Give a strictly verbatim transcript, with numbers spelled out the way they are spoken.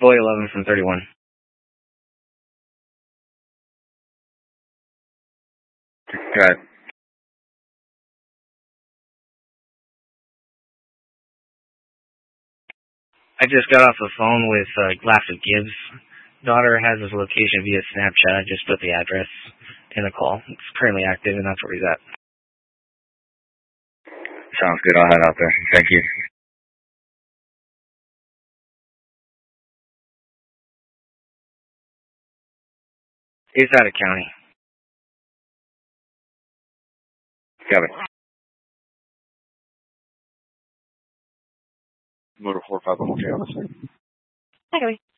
Boy eleven from thirty-one. Right. I just got off the phone with uh, Glass of Gibbs. Daughter has his location via Snapchat. I just put the address in the call. It's currently active, and that's where he's at. Sounds good. I'll head out there. Thank you. He's out of county. Got it. Motor four five one, okay, on the side. Hi, Joey.